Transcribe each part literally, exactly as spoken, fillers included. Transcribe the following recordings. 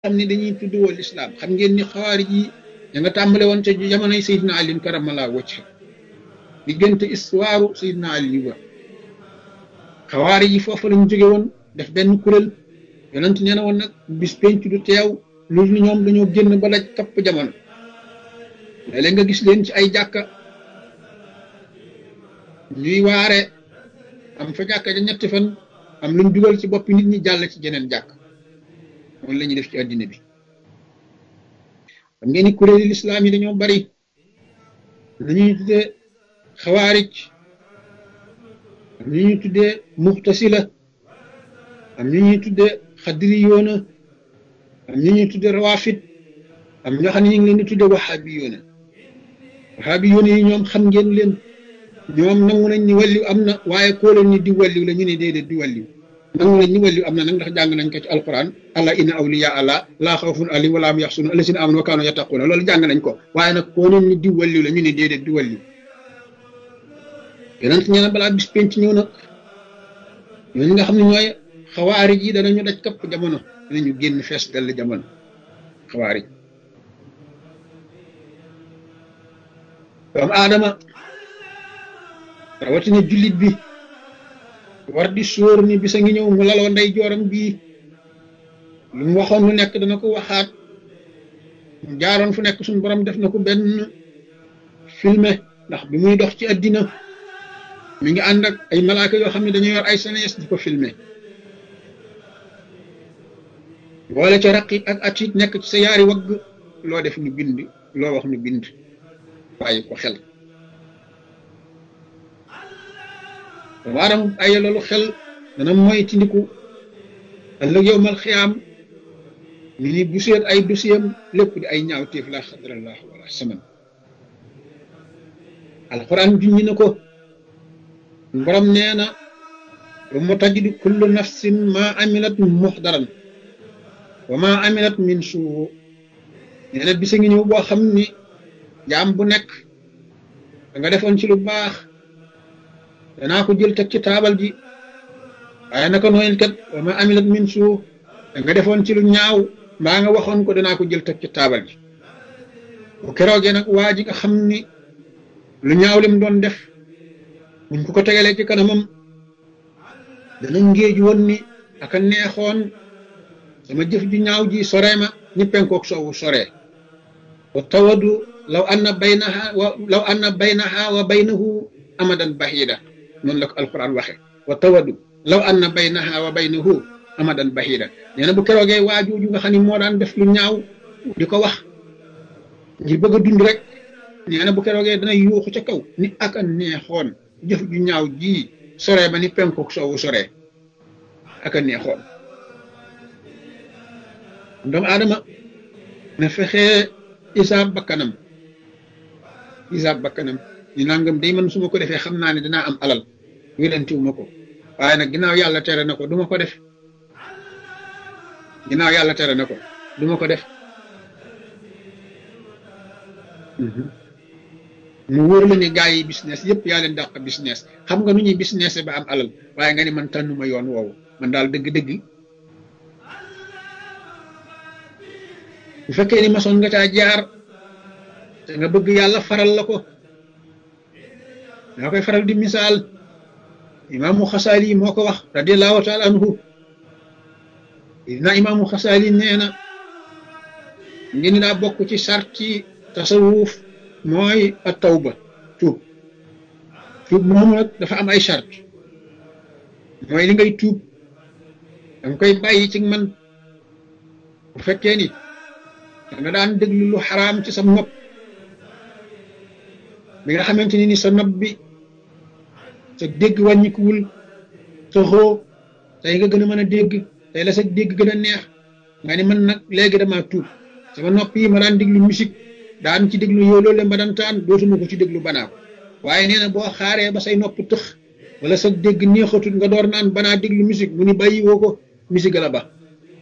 xam ne dañuy tudd wal islam xam ngeen ni xawaari yi da nga tàmbale woon ca jamonoy Seydina Ali karamallah wacc diggante histoire Seydina Ali ba xawaari yi foofu lañ jóge woon def benn kuréel yonent nee na woon nag bis penc du teew loolu ñoom dañoo génn ba daj kapp jamono léeg-léeg nga gis leen ci ay jàkka ñuy waare am fa jàkka ja ñetti fan am luñ dugal ci boppi nit ñi jàll ci jeneen jàkk moom la ñuy def ci àddina bi xam ngeen ni kuréeli lislaam yi dañoo bari nañuy tuddee xawaarij am ñu ñuy tuddee muxtasila am ñu ñuy tuddee xadiri yoona am ñu ñuy tuddee rawafit am ñoo xam ne ñu ngi leen di tuddee waxaabi yoona waxaabi yoona yi ñoom xam ngeen leen ñoom nangu nañ ni wàlliw am na waaye koo leen ni di wàlliw la ñu ne déedéet di wàlliw nangu nañ ni wàlliw am na nag ndax jàng nañ ko ci alquran allah inna awliya allah laa xawfun alayhim wala hum yaxzanun allazina amanu wa kaanu yattaquuna loolu jàng nañ ko waaye nag koo leen ni di wàlliw la ñu ne déedéet di wàlliw yonent nee na balaa bis penc ñëw nag ñooñu nga xam ne ñooy xawaarij yi danañu daj kapp jamono danañu génn fees dell jamono xawaarij doomu aadama rawatina jullit bi war di sóor ni bisa ngi ñëw mu laloo ndey jooram bii lu mu waxoon lu nekk dana ko waxaat mu jaaroon fu nekk suñu borom def na ko benn filmé ndax bi muy dox ci àddina mi ngi ànd ak ay malaaka yoo xam ne dañoo yor ay senes di ko filmé boole ca raqib ak atit nekk ci sa yaari wagg loo def nu bind loo wax nu bind bàyyi ko xel waaram ay loolu xel dana mooy ci ndiku ëllëg yowmal xiyaam mi ni bu seet ay dosiyam lépp di ay ñaaw téef la xadrallah wala saman alquran junñi na ko borom nee na wa tajidu kullu nafsin ma amilat muxdaran wa ma amilat min suu nee na bisa ngi ñëw boo xam ni jaam bu nekk da nga defoon ci lu baax danaa ko jël teg ci taabal ji waaye naka nooyul kat wa ma amilat min suu da nga defoon ci lu ñaaw mbaa nga waxoon ko danaa ko jël teg ci taabal ji bu keroogee nag waa ji nga xam ni lu ñaaw lim doon def buñ ko ko tegalee ci kanamam dana ngéej woon ni aka neexoon sama jëf ju ñaaw ji soree ma ñi penkook soowu soree wa tawadu law anna baynaha wa law anna baynaha wa baynahu amadan bahida noonu la ko alquran waxe wa tawadu law anna baynaha wa baynahu amadan bahida nee na bu keroogee waajooju nga xam ne moo daan def lu ñaaw di ko wax ngir bëgg a dund rek nee na bu keroogee dana yuuxu ca kaw ni aka neexoon jëf ju ñaaw ji soree ba ni penkook soowu soree aka neexoon doomu aadama na fexee isaab bakkanam isaab bakkanam ñu nangam day man su ma ko defee xam naa ne dinaa am alal wérantiwu ma ko waaye nag ginnaaw yàlla tere na ko du ma ko def ginnaaw yàlla tere na ko du ma ko def mu wóor la ni gaa yi business yëpp yaa leen dàq business xam nga nu ñuy business ba am alal waaye nga ni man tànnuma yoon woowu man daal dëgg-dëgg bu fekkee ni masoon nga caa jaar te nga bëgg yàlla faral la ko daa koy faral di misaal imaamu xasaali moo ko wax radiallahu taala anhu dina imaamu xasaali nee na ngeen daa bokk ci sarti tasawuf mooy a tawba tuub tuub moomu nag dafa am ay sart mooy li ngay tuub danga koy bàyyi ci man bu fekkee ni da nga daan déglu lu xaraam ci sa nopp bi nga xamante ni ni sa nopp bi sa dégg wàññikuwul sa xoo tey nga gën a mën a dégg tey la sa dégg gën a neex nga ni man nag léegi dama tuub sama nopp yi ma daan déglu musique daan ci déglu yow loolu ma daan taan dootuma ko ci déglu banaa ko waaye nee na boo xaaree ba say nopp tëx wala sa dégg neexatul nga door naan banaa déglu musique mu ni bàyyi woo ko musique la ba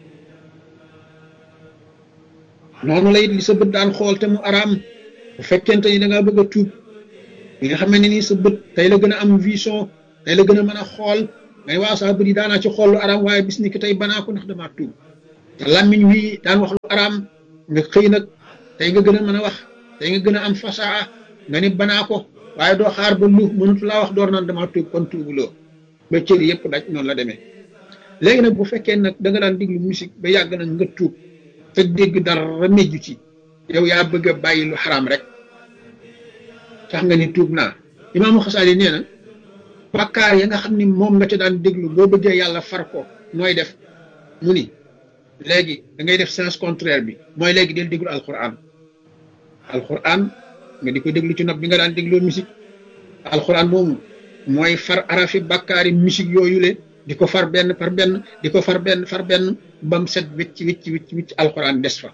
noonu la it li sa bët daan xool te mu araam bu fekkente ni da ngaa bëgg a tuub li nga xam ne nii sa bët tey la gën a am vision tey la gën a mën a xool ngay waa saa bët yi daanaa ci xool lu araam waaye bis ni ki tey banaa ko ndax damaa tuub te làmmiñ wi daan wax lu araam nga xëy nag tey nga gën a mën a wax tey nga gën a am fasaa nga ni banaa ko waaye doo xaar ba lu mënatu laa wax door naan dama tuub kon tuubuloo ba cër yëpp daj noonu la demee. léegi nag bu fekkee nag da nga daan déglu musique ba yàgg nag nga tuub te dégg dara mejju ci yow yaa bëgg a bàyyi lu xaraam rek tax nga ni tuub naa. Imaamu Xasaali nee na bakkaar ya nga xam ni moom nga ca daan déglu boo bëggee yàlla far ko nooy def mu ni léegi da ngay def sens contraire bi mooy léegi del déglu alquran alquran nga di ko déglu ci nopp bi nga daan dégloo musique alquran moomu mooy far arafi bakkaari musique yooyu le di ko far benn par benn di ko far benn far benn bam set wicc wicc wicc wicc alquran des fa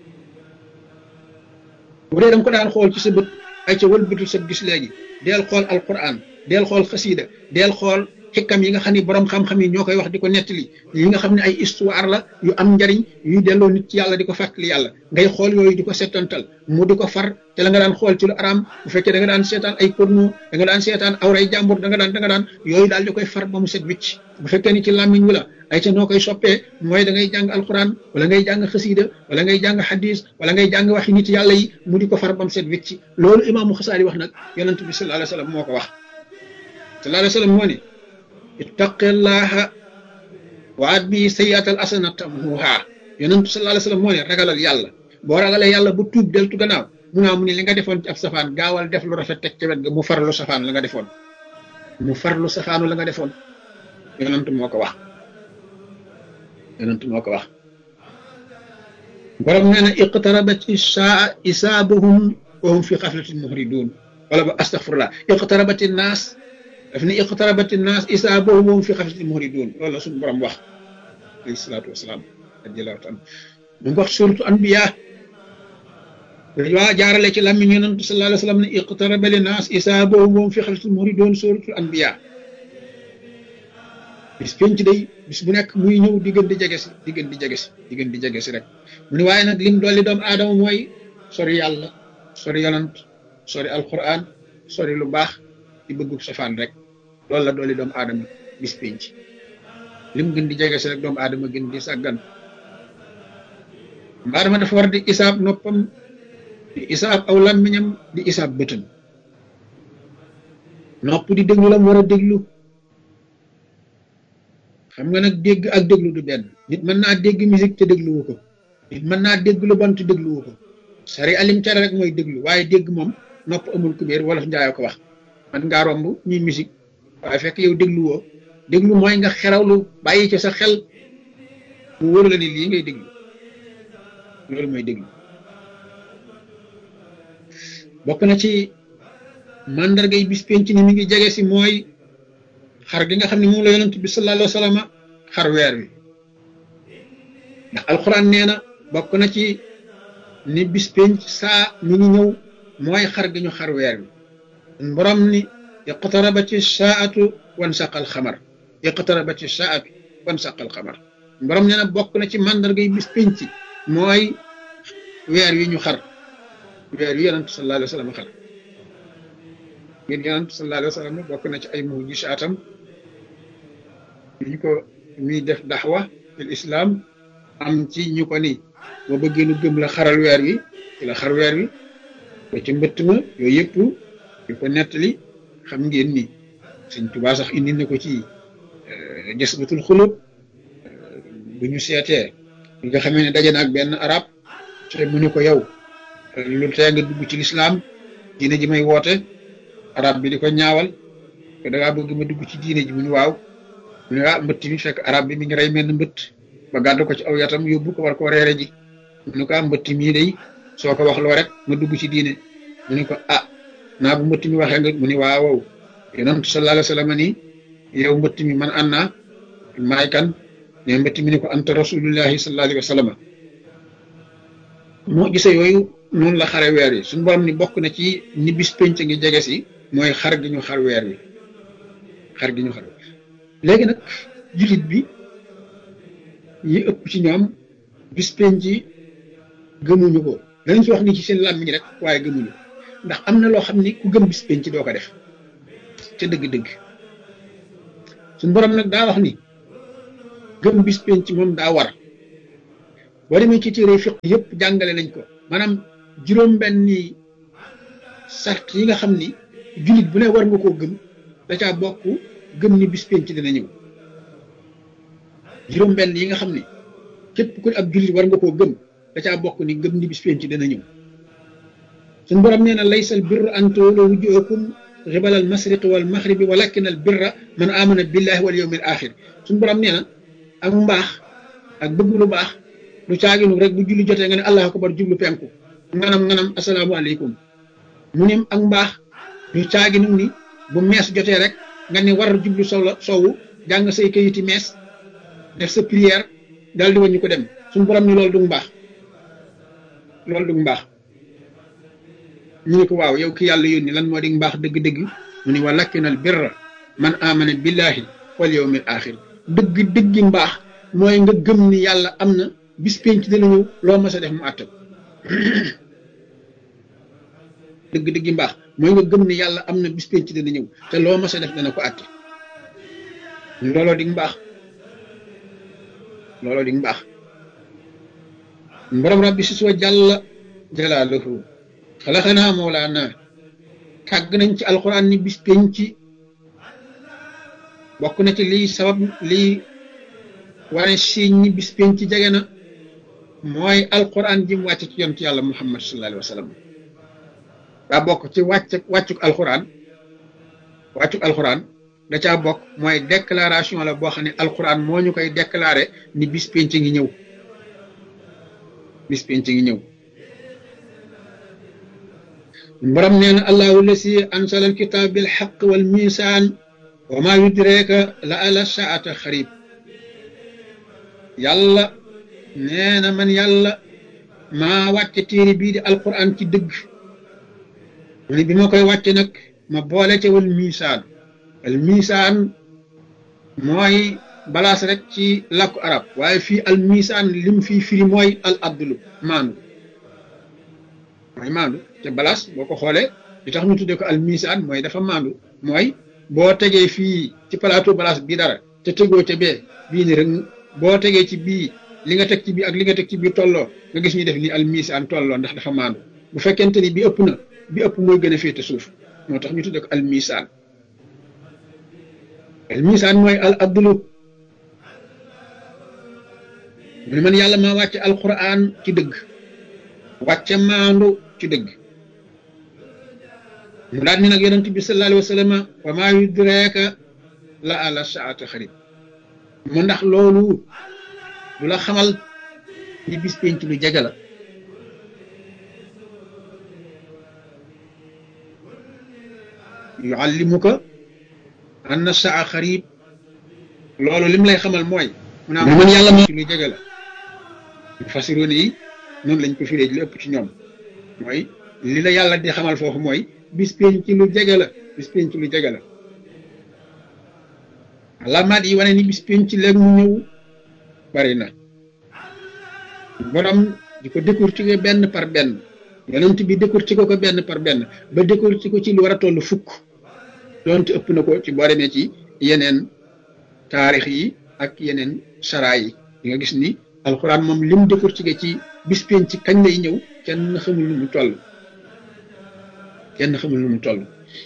bu dee danga ko daan xool ci sa bët ay ca wëlbatu sa gis léegi deel xool alquran deel xool xasiida deel xool xikam yi nga xam ne borom xam-xam yi ñoo koy wax di ko nettali yi nga xam ne ay histoire la yu am njariñ yuy delloo nit ci yàlla di ko fàttali yàlla ngay xool yooyu di ko settantal mu di ko far te la nga daan xool ci lu araam bu fekkee da nga daan seetaan ay porno da nga daan seetaan awray jàmbur da nga daan da nga daan yooyu daal di koy far ba mu set wicc bu fekkee ni ci làmmiñ wi la ay ca noo koy soppee mooy da ngay jàng alquran wala ngay jàng xasiida wala ngay jàng hadis wala ngay jàng waxi nit yàlla yi mu di ko far ba mu set wicc loolu imaamu Xasaali wax nag yonent bi sallallahu alayhi wa sallam moo ko wax sallallahu alayhi wa sallam moo ne ittaqillaha wa atbi sayyi'atal hasanata tamhuha yonent sallallahu alayhi wa sallam moo ne ragalal yàlla boo ragalee yàlla bu tuub deltu gannaaw mu naa mu ne li nga defoon ci ab safaan gaawal def lu rafet teg ca wet ga mu farlu safaan la nga defoon mu farlu safaanu la nga defoon yonent moo ko wax yonent moo ko wax borom nee na iqtarabat isaa isaabuhum wa hum fi xaflatin muhridun wala ba astaghfirullah iqtarabati naas daf ni iqtarabati naas isaabuhum wa hum fi xaflatin muhridun loolu la suñu borom wax alayhi salaatu wasalaam radiyallahu taala mu ngi wax suratu anbiya waa jaarale ci làmmiñ yonent sallallahu alayhi wa sallam ne iqtaraba li naas isaabuhum wa hum fi xaflatin muhridun suratu anbiya bis penc day bis bu nekk muy ñëw di gën di jege si di gën di jege si di gën di jege si rek mu ne waaye nag lim dolli doomu aadama mooy sori yàlla sori yonant sori alquran sori lu baax di bëggu safaan rek loolu la dolli doomu aadama bis penc lim gën di jege si rek doomu aadama gën di sàggan aadama dafa war di isaab noppam di isaab aw làmmiñam di isaab bëtam nopp di déglu la mu war a déglu xam nga nag dégg ak déglu du benn nit mën naa dégg musique te dégluwu ko nit mën naa dégg lu bon te dégluwu ko sari alim tere rek mooy déglu waaye dégg moom nopp amul kubéer wala njaayoo ko wax man ngaa romb ñuy musique waaye fekk yow dégluwoo déglu mooy nga xerawlu bàyyi ci sa xel mu wóor la ni lii ngay déglu loolu mooy déglu bokk na ci mandargay bis penc ni mi ngi jege si mooy xar gi nga xam ne moom la yonent bi sallallahu alayhi wa sallam xar weer wi ndax alxuraan nee na bokk na ci ni bis penc saa mi ngi ñëw mooy xar gi ñu xar weer wi borom ni iqtarabati saatu wan saqal xamar iqtarabati saatu wan saqal xamar borom nee na bokk na ci mandargay bis penc mooy weer wi ñu xar weer wi yonent sallallahu alayhi wa sallam xar ngeen yonent sallallahu alayhi wa sallam bokk na ci ay mujisaatam ñu ko muy def daxwa fil islam am ci ñu ko ni boo bëggee nu gëm la xaral weer wi ci la xar weer wi ba ci mbëtt ma yooyu yëpp yu ko nettali xam ngeen ni Sëñ Tuubaa sax indi na ko ci Jasbatul Xulub bu ñu seetee li nga xamee ne daje na ak benn arab te mu ni ko yow lu tee nga dugg ci lislaam diine ji may woote arab bi di ko ñaawal ko da ngaa bëgg ma dugg ci diine ji mu ni waaw mu ne ah mbëtt mi fekk arab bi mi ngi rey menn mbëtt ba gàddu ko ci aw yatam yóbbu ko war koo reere ji mu ne ko ah mbëtt mii day soo ko wax loo rek ma dugg ci diine mu ne ko ah naa bu mbëtt mi waxee nga mu ni waaw wow yonent sallallahu alayhi wa sallam ni yow mbëtt mi man an naa maay kan ne mbëtt mi ni ko anta rasulullahi sallallahu alayhi wa sallam moo gisee yooyu noonu la xare weer yi suñu borom ni bokk na ci ni bis penc ngi jege si mooy xar gi ñu xar weer wi xar gi ñu xar léegi nag jullit bi yi ëpp ci ñoom bis penc gëmuñu ko danañ fi wax ni ci seen làmmiñ rek waaye gëmuñu ndax am na loo xam ni ku gëm bis penc doo ko def ca dëgg-dëgg suñu borom nag daa wax ni gëm bis penc moom daa war boo demee ci téere fiq yëpp jàngale nañ ko maanaam juróom-benni sart yi nga xam ni jullit bu ne war nga koo gëm da caa bokk gëm ni bis penc dina ñëw juróom-benn yi nga xam ni képp ku ab jullit war nga koo gëm da caa bokk ni gëm ni bis penc dina ñëw suñu borom nee na laysal birra an tuwallu wujuhakum qibala al mashriqi wal maghribi walakin al birra man amana billahi wal yawmil axir suñu borom nee na ak mbaax ak bëgg lu baax lu caaginu rek bu julli jotee nga ne allahu akbar jublu penku nganam nganam asalaamaaleykum mu ne ak mbaax lu caaginu ni bu mees jotee rek nga ne war jublu sow sowu jàng say kayiti mees def sa prière daal di wàññi ko dem suñu borom ni loolu du mbaax loolu du mbaax ñu ne ko waaw yow ki yàlla yónni lan moo di mbaax dëgg-dëgg mu ne walakinal birra man amana billahi wal yawmil axir dëgg dëggi mbaax mooy nga gëm ni yàlla am na bis penc dina ñëw loo mas a def mu àttal dëgg dëggi mbaax mooy nga gëm ni yàlla am na bis penc dina ñëw te loo mas a def dana ko àtte looloo di mbaax looloo di mbaax borom rabbi si soo jàlla jalaaluhu xalaxanaa mawlaana tàgg nañ ci alquran ni bis penc bokk na ci lii sabab lii wane siiñ ñi bis penc jege na mooy alquran ji mu wàcc ci yonent yàlla muhammad sallallahu alayhi wa sallam daa bokk ci wàcc wàccuk alquran wàccuk alquran da caa bokk mooy déclaration la boo xam ne alquran moo ñu koy déclaré ni bis penc ngi ñëw bis penc ngi ñëw borom nee na allahu lasi ansala alkitab bil haqq wal misaan wa ma yudrika la ala saata xarib yàlla nee na man yàlla maa wàcce téere bii di alquran ci dëgg mu ne bi ma koy wàcce nag ma boole ca wal misaan al misaan mooy balaas rek ci làkku arab waaye fii al misaan lim fii firi mooy al abdulu maandu mooy maandu te balaas boo ko xoolee li tax ñu tuddee ko al misaan mooy dafa maandu mooy boo tegee fii ci plateau balaas bii dara te tegoo ca bee bii ni rek boo tegee ci bii li nga teg ci bii ak li nga teg ci bii tolloo nga gis ñu def ni al misaan tolloo ndax dafa maandu bu fekkente ni bi ëpp na bi ëpp mooy gën a féete suuf moo tax ñu tuddee ko al misaan al misaan mooy al abdulu mu ne man yàlla maa wàcce alquran ci dëgg wàcce maandu ci dëgg mu daal ni nag yonent bi sallallahu alayhi wa sallam wa maa yudreeka la ala saata xarib mu ndax loolu du la xamal ni bis penc lu jege la yuallimuka anna saa xarib loolu lim lay xamal mooy mu naa man yàlla moo ci lu jege la fasiroon yi noonu lañ ko firee lu ëpp ci ñoom mooy li la yàlla di xamal foofu mooy bis penc lu jege la bis penc lu jege la alaamaat yi wane ni bis penc léegi mu ñëw bari na borom di ko décortiquer benn par benn yonent bi décortiquer ko benn par benn ba décortiquer ko ci lu war a toll fukk doonte ëpp na ko ci boo demee ci yeneen taarix yi ak yeneen sara yi di nga gis ni alxuraan moom lim décortiquer ci bis penc kañ lay ñëw kenn xamul nu mu toll kenn xamul nu mu toll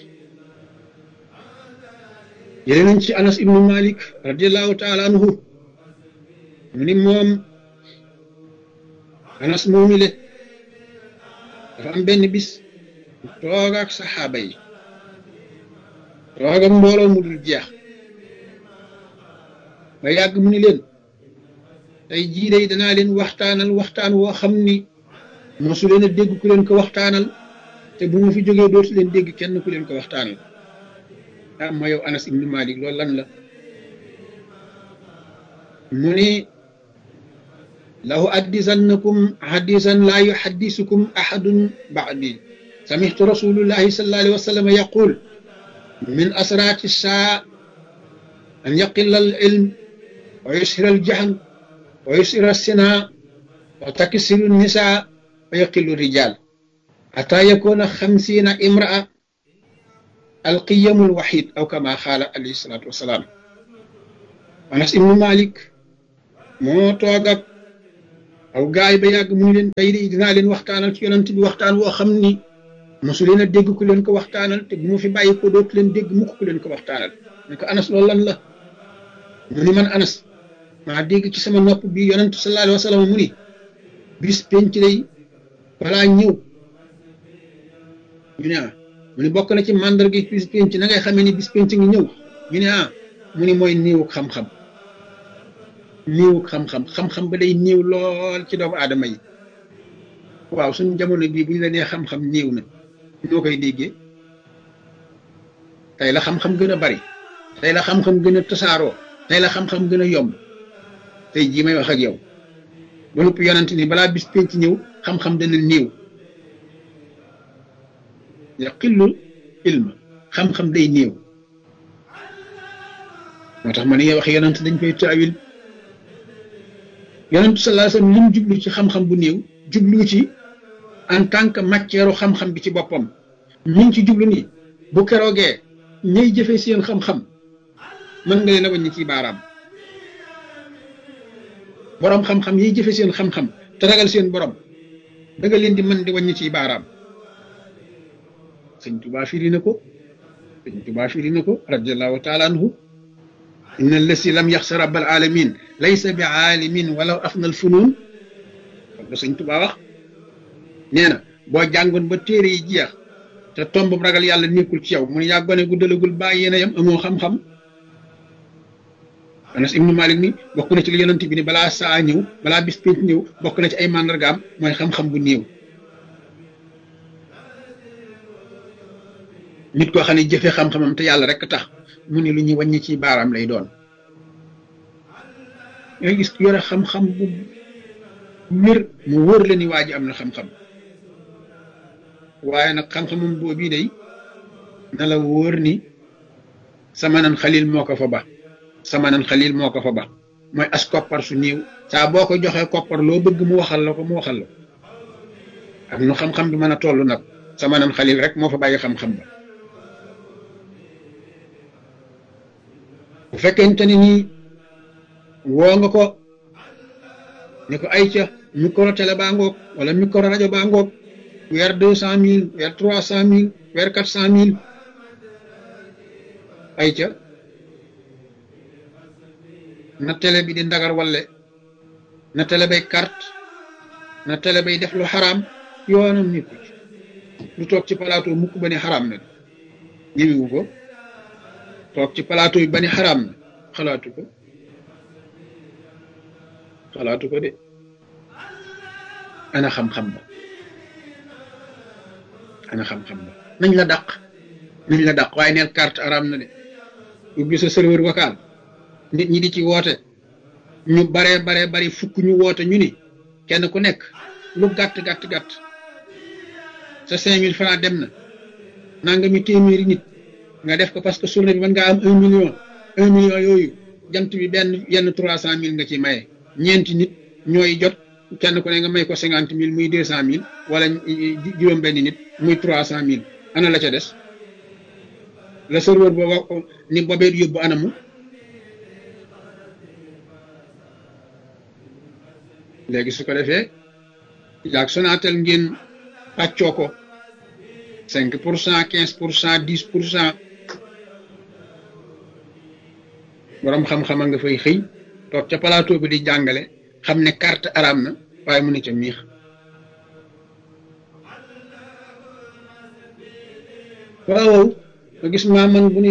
yéene nañ ci anas ibnu malik radiallahu taala anhu mu ni moom anas moomi le dafa am benn bis toog ak saxaaba yi toog ak mbooloo mu dul jeex ba yàgg mu ni leen tey jii day danaa leen waxtaanal waxtaan woo xam ni mosu leen a dégg ku leen ko waxtaanal te bu ma fi jógee dootu leen dégg kenn ku leen ko waxtaanal ah ma yow anas ibnu malik loolu lan la mu ni lahu addisannakum hadisan laa yuhaddisukum ahadun ba'di samihtu rasulullahi sallallahu alayhi wa sallam yaqul min asrati saa an yaqilla al ilm wa yushira al jahl wa yusira sina wa taksiru nisa wa yaqillu rijal hatta yakuna xamsina imraa alqiyamul wahid aw kama xaala alayhi salatu wasalaam anas ibnu malik moo toog ak aw gaay ba yàgg mu ni leen tey de dinaa leen waxtaanal ci yonent bi waxtaan woo xam ni mosu leen a dégg ku leen ko waxtaanal te bu mu fi bàyyi ko dootu leen dégg mukk ku leen ko waxtaanal ne ko Anas loolu lan la mu ni man Anas maa dégg ci sama nopp bi yonent sallallahu alayhi wa sallam mu ni bis penc day balaa ñëw ñu ne ah mu ni bokk na ci màndarga bis penc na ngay xamee ni bis penc ngi ñëw ñu ne ah mu ni mooy néewuk xam-xam néewuk xam-xam xam-xam ba day néew lool ci doomu aadama yi waaw suñu jamono bii bu ñu la nee xam-xam néew na noo koy déggee tey la xam-xam gën a bari tey la xam-xam gën a tasaaroo tey la xam-xam gën a yomb tey jii may wax ak yow ba noppi yonent ni balaa bis penc ñëw xam-xam dana néew yaqillu ilma xam-xam day néew moo tax ma ne wax yonent dañ koy taawil yonent sallallahu alayhi wasallam lim jublu ci xam-xam bu néew jublu ci en tant que matière xam-xam bi ci boppam mi ngi ci jublu ni bu keroogee ñay jëfee seen xam-xam mën nga leen a wàññi ci baaraam borom xam-xam yiy jëfe seen xam-xam te ragal seen borom da nga leen di mën di wàññi ci baaraam sëñ Tuubaa firi na ko sëñ Tuubaa firi na ko radiyallahu taala anhu inna allasi lam yaxsa rabbal alamin laysa bi aalimin walaw afna al funun kon la sëñ Tuubaa wax nee na boo jàngoon ba téere yi jeex te tomb ragal yàlla nekkul ci yow mu ne yaa gone gu dalagul bàyyi yéen a yam amoo xam-xam Anas ibnu Malik ni bokk na ci li yonent bi ni balaa saa ñëw balaa bis pénc ñëw bokk na ci ay màndargaam mooy xam-xam bu néew nit koo xam ne jëfe xam-xamam te yàlla rek tax mu ne lu ñuy wàññi ci baaraam lay doon ngay gis yore xam-xam bu wér mu wóor la ni waa ji am na xam-xam waaye nag xam-xamam boobu day na la wóor ni samanan xalil moo ko fa ba samanan xalil moo ko fa ba mooy as koppar su néew saa boo ko joxee koppar loo bëgg mu waxal la ko mu waxal la ak nu xam-xam bi mën a toll nag samanan xalil rek moo fa bàyyi xam-xam ba bu fekkente ni nii woo nga ko ni ko ay ca micro télé baa ngoog wala micro rajo baa ngoog weer deux cent mille weer trois cent mille weer quatre cent mille ay ca na télé bi di ndagar walle na télé bay carte na télé bay def lu xaraam yoonam nekku ci lu toog ci plateau mukk ba ni xaraam na ñëwiwu ko toog ci plateau yi ba ni xaraam na xalaatu ko xalaatu ko de ana xam-xam ba ana xam-xam ba nañ la dàq nañ la dàq waaye neel carte araam na de ubbi sa serveur vocal nit ñi di ci woote ñu baree baree bari fukk ñu woote ñu ni kenn ku nekk lu gàtt gàtt gàtt sa cinq mille francs dem na nanga mi téeméeri nit nga def ko parce que journée bi mën ngaa am un million un million yooyu jant bi benn yenn trois cent mille nga ci maye ñeenti nit ñooy jot kenn ku ne nga may ko cinquante mille muy deux cent mille wala juróom benn nit muy trois cent mille ana la ca des la serveur booba ni boobee yóbbu anamu léegi su ko defee yaag Sonatel ngeen pàccoo ko cinq pour cent quinze pour cent dix pour cent borom xam-xama nga fay xëy toog ca plateau bi di jàngale xam ne carte araam na waaye mu ne ca miix waaw nga gis maa man bu ni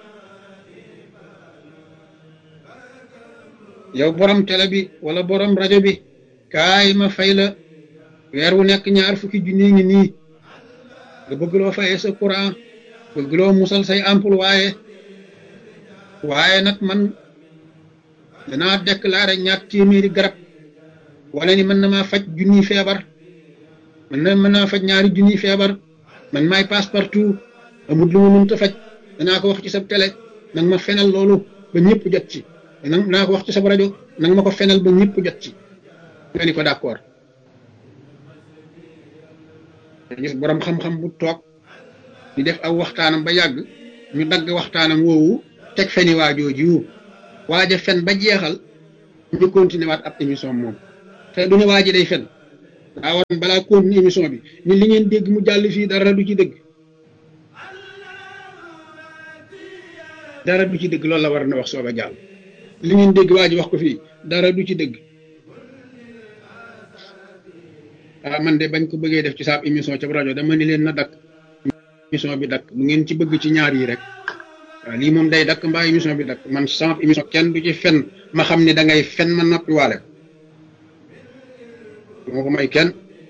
yow borom télé bi wala borom rajo bi kaay ma fay la weer wu nekk ñaar fukki junni ngi nii nga bëgg loo fayee sa courant bëgg loo musal say ampoule waaye waaye nag man danaa déclaré ñaar téeméeri garab wala ni mën na maa faj junniy feebar man na mën naa faj ñaari junniy feebar man maay passe partout amul lu ma mënta faj danaa ko wax ci sa télé nag ma fenal loolu ba ñëpp jot ci nag naa ko wax ci sa rajo nag ma ko fenal ba ñëpp jot ci nga ni ko d'accord gis borom xam-xam bu toog di def aw waxtaanam ba yàgg ñu dagg waxtaanam woowu teg feni waajoo jiwu waaja fen ba jeexal ñu continuer waat ab émission moom te du ne waa ji day fen daa waroon balaa continuer émission bi ni li ngeen dégg mu jàll fii dara du ci dëgg dara du ci dëgg loolu la war na wax soog a jàll li ngeen dégg waa ji wax ko fii dara du ci dëgg ah man de bañ ko bëggee def ci saab émission ca rajo dama ni leen na dakk émission bi dakk bu ngeen ci bëgg ci ñaar yi rek waaw lii moom day dakk mbaa émission bi dakk man sama émission kenn du ci fen ma xam ne da ngay fen ma noppi waale ko moo ko may kenn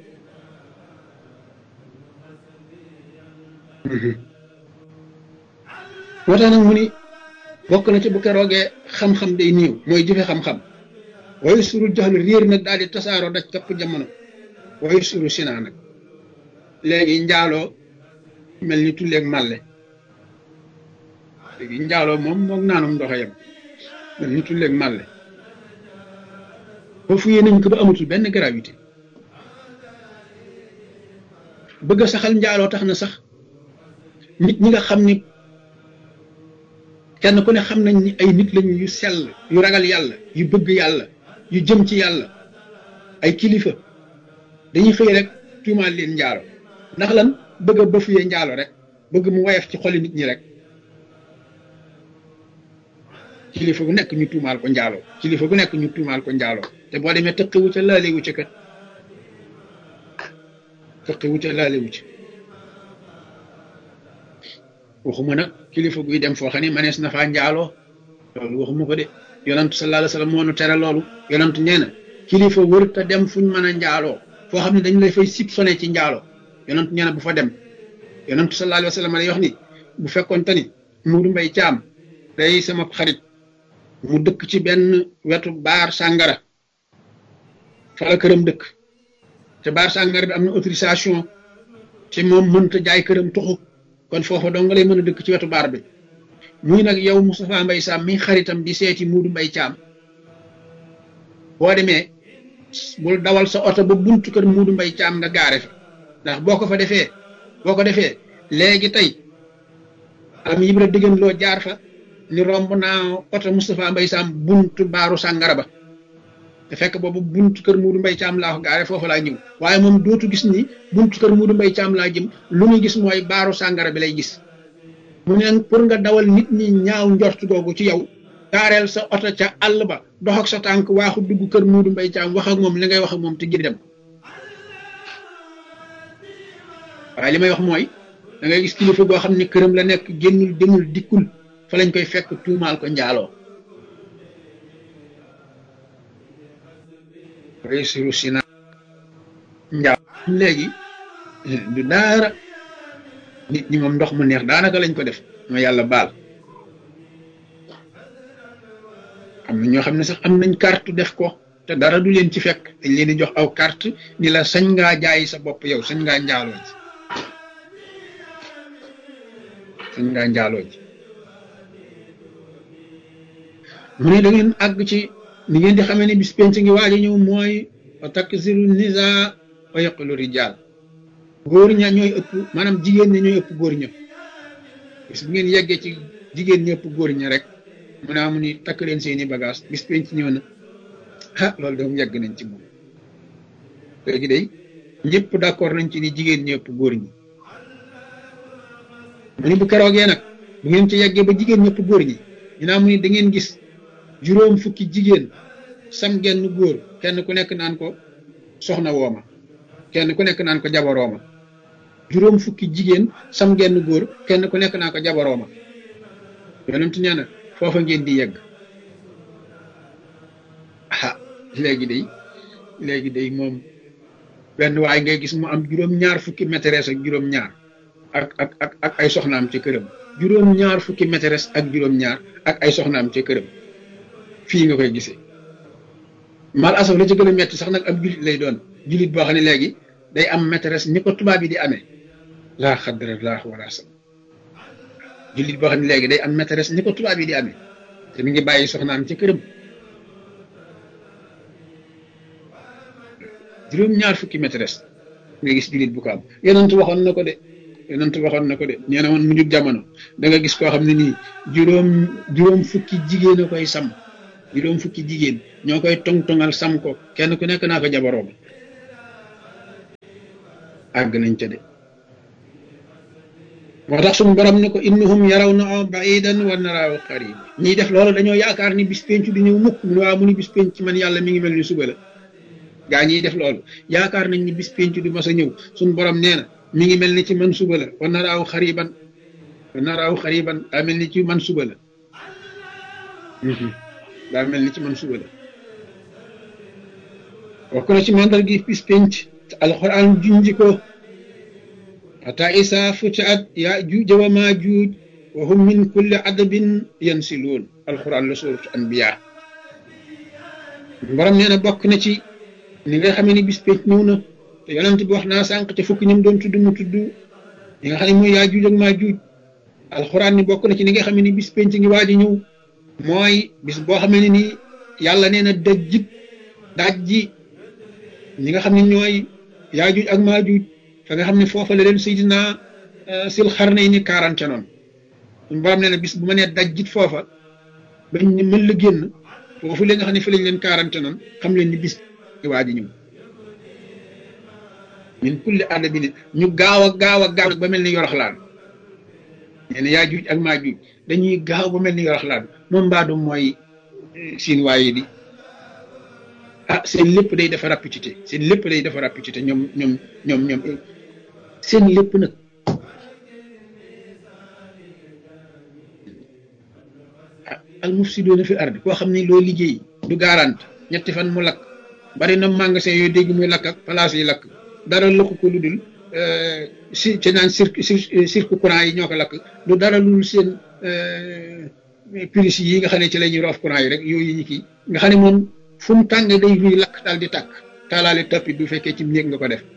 moo tax nag mu ni bokk na ci bu keroogee xam-xam day niiw mooy jëfe xam-xam wayu suru jaxlu réer nag daal di tasaaroo daj kapp jamono wayu suru sinaa nag léegi njaaloo mel ni tulleeg màlle léegi njaaloo moom moog naanum ndoxa yam mel ni tulleeg màlle foofu yee nañ ko ba amatul benn gravité bëgg a saxal njaaloo tax na sax nit ñi nga xam ni kenn ku ne xam nañ ni ay nit lañu yu sell yu ragal yàlla yu bëgg yàlla yu jëm ci yàlla ay kilifa dañuy xëy rek tuumaal leen njaalo ndax lan bëgg a bëfuyee njaalo rek bëgg mu woyof ci xoli nit ñi rek kilifa gu nekk ñu tuumaal ko njaalo kilifa gu nekk ñu tuumaal ko njaalo te boo demee tëqiwu ca laalewu ca kat tëqiwu ca laalewu ca waxuma nag kilifa guy dem foo xam ne manees na faa njaaloo loolu waxuma ko de yonantu sallallahu alayhi wa sallam moo nu tere loolu yonantu nee na kilifa wërta dem fuñ mën a njaaloo foo xam ne dañu lay fay sib sone ci njaaloo yonantu nee na bu fa dem yonantu sallallahu alayhi wa sallam day wax ni bu fekkoon te ni Muudu Mbay Caam day sama xarit mu dëkk ci benn wetu baar sàngara fa la këram dëkk te baar sàngara bi am na autorisation te moom mënta jaay këram tuxu kon foofa dong nga lay mën a dëkk ci wetu baar bi muy nag yow Moustapha Mbay Sam mi xaritam di seeti Muudu Mbay Caam boo demee bul dawal sa oto ba buntu kër Muudu Mbay Caam nga gaare fa ndax boo ko fa defee boo ko defee léegi tey am Ibra Dëggan Loo jaar fa ni romb naa oto Moustapha Mbay Sam buntu baaru sàngara ba te fekk boobu buntu kër Muudu Mbay Caam laa ko gaare foofu laa ñëw waaye moom dootu gis ni buntu kër Muudu Mbay Caam laa jëm lu muy gis mooy baaru sàngara bi lay gis mu ne nag pour nga dawal nit ñi ñaaw njort googu ci yow gaareel sa oto ca àll ba dox ak sa tànk waaxu dugg kër Muudu Mbay Caam wax ak moom li ngay wax ak moom te gi dem waaye li may wax mooy da ngay gis kilifa goo xam ne këram la nekk génnul demul dikkul fa lañ koy fekk tuumaal ko njaaloo réussiru sina njaaw léegi du daara nit ñi moom ndox mu neex daanaka lañ ko def ma yàlla baal am na ñoo xam ne sax am nañ carte def ko te dara du leen ci fekk dañ leen di jox aw carte ni la sañ ngaa jaay sa bopp yow sañ ngaa njaaloo ji sañ ngaa njaaloo ji mu ne da ngeen àgg ci ni ngeen di xamee ne bis penc ngi waaj a ñëw mooy wa taksiru nisa wa yaqulu rijal góor ña ñooy ëpp maanaam jigéen ña ñooy ëpp góor ña bis bu ngeen yeggee ci jigéen ñi ëpp góor ña rek mu ne amu ni takk leen seeni bagage bis penc ñëw na ah loolu doom yegg nañ ci moom léegi day ñëpp d'accord nañ ci ni jigéen ñi ëpp góor ñi mu ni bu keroogee nag bu ngeen ci yeggee ba jigéen ñi ëpp góor ñi ñu naa mu ni da ngeen gis juróom fukki jigéen sam genn góor kenn ku nekk naan ko soxna wooma kenn ku nekk naan ko jabarooma juróom fukki jigéen sam genn góor kenn ku nekk naan ko jabarooma yonent nee na foofa ngeen di yegg ah léegi day léegi day moom benn waay ngay gis mu am juróom ñaar fukki maîtresse ak juróom ñaar ak ak ak ak ay soxnaam ci këram juróom ñaar fukki maîtresse ak juróom ñaar ak ay soxnaam ci këram fii nga koy gisee mal asaf la ci gën a metti sax nag ab julit lay doon julit boo xam ne léegi day am maîtresse ni ko tubaab yi di amee laa xadra laa wala sam julit boo xam ne léegi day am maîtresse ni ko tubaab yi di amee te mi ngi bàyyi soxnaam ci këram juróom ñaar fukki maîtresse nga gis julit bu ko am yonent waxoon na ko de yonent waxoon na ko de nee na woon mujjug jamono da nga gis koo xam ne nii juróom juróom fukki jigéen a koy sam juróom fukki jigéen ñoo koy tong-tongal sam ko kenn ku nekk naa ko jabaroom àgg nañ ca de moo tax suñu borom ne ko innahum yarawnahu ba'idan wa naraahu qariib ñiy def loolu dañoo yaakaar ni bis penc du ñëw mukk mu ne waaw mu ni bis penc ci man yàlla mi ngi mel ni suba la gaa ñiy def loolu yaakaar nañ ni bis penc du mas a ñëw suñu borom nee na mi ngi mel ni ci man suba la wa naraahu xariban wa naraahu xariban daa mel ni ci man suba la daa mel ni ci man suba la bokk na ci mandal gi bis penc alxuraan junji ko hatta isa futihat yaajuuj wa maajuuj wa hum min kulli adabin yansiluun alxuraan la suuratu anbiya borom nee na bokk na ci ni nga xamee ni bis penc ñëw na te yonent bi wax naa sànq ca fukki ñoom doon tudd mu tudd ñi nga xam ne mooy yaajuuj ak maajuuj alxuraan ni bokk na ci ni nga xamee ni bis penc ngi waaj a ñëw mooy bis boo xamee ne ni yàlla nee na dajjit dajji ñi nga xam ne ñooy yaajuuj ak maajuuj fa nga xam ne foofa la leen Seydina sil xarnayni quarante noonu suñu borom nee na bis bu ma nee dajjit foofa bañ ni mën la génn foofu la nga xam ne fi lañ leen quarante noonu xam leen ni bis ngi waaj a ñëw min kulli adabin ñu gaaw a gaaw a gaaw ba mel ni yoroxlaan nee na yaajuuj ak maajuuj dañuy gaaw ba mel ni yoroxlaan moom mbaadu mooy siin waaye di ah seen lépp day dafa rapidité seen lépp day dafa rapidité ñoom ñoom ñoom ñoom seen lépp nag ah al mufsidoona fi ardi koo xam ne loo liggéey du garante ñetti fan mu lakk bari na magasin yooyu dégg muy lakk ak place yi lakk dara lakk ko lu dul si ci naan cirque cirque courant yi ñoo ko lakk du dara lu dul seen prise yi nga xam ne ci la ñuy roof courant yi rek yooyu ñu kii nga xam ne moom fu mu tàng day ruy lakk daal di tàkk taalaale tappi bu fekkee ci néeg nga ko def